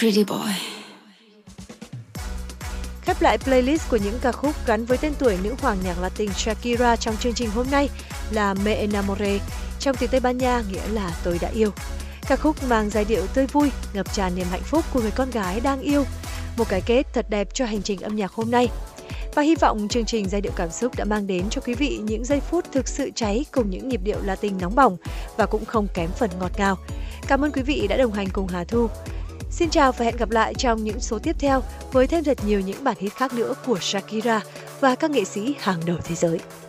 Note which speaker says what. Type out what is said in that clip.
Speaker 1: pretty boy.
Speaker 2: Khép lại playlist của những ca khúc gắn với tên tuổi nữ hoàng nhạc Latin Shakira trong chương trình hôm nay là Me Enamoré, trong tiếng Tây Ban Nha nghĩa là tôi đã yêu. Ca khúc mang giai điệu tươi vui, ngập tràn niềm hạnh phúc của người con gái đang yêu. Một cái kết thật đẹp cho hành trình âm nhạc hôm nay. Và hy vọng chương trình Giai điệu cảm xúc đã mang đến cho quý vị những giây phút thực sự cháy cùng những nhịp điệu Latin nóng bỏng và cũng không kém phần ngọt ngào. Cảm ơn quý vị đã đồng hành cùng Hà Thu. Xin chào và hẹn gặp lại trong những số tiếp theo với thêm thật nhiều những bản hit khác nữa của Shakira và các nghệ sĩ hàng đầu thế giới.